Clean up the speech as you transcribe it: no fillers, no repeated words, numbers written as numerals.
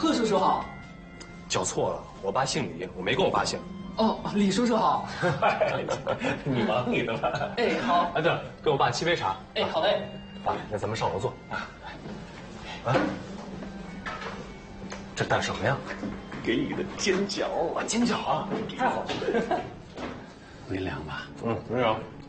贺叔叔好。 叫错了，我爸姓李，我没跟我爸姓。 哦，李叔叔好。 你忙你的吧。 哎，好。 啊，对了，给我爸沏杯茶。 哎，好嘞。 爸，那咱们上楼坐。啊，这带什么呀？给你的煎饺啊，煎饺啊，太好了。 您凉吧？ 没有。